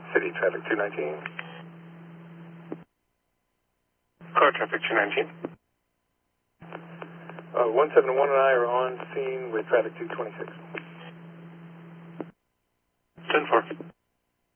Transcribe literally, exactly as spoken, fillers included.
City traffic two nineteen. Car traffic two nineteen. Uh, one seven one and I are on scene with traffic two twenty-six. ten four.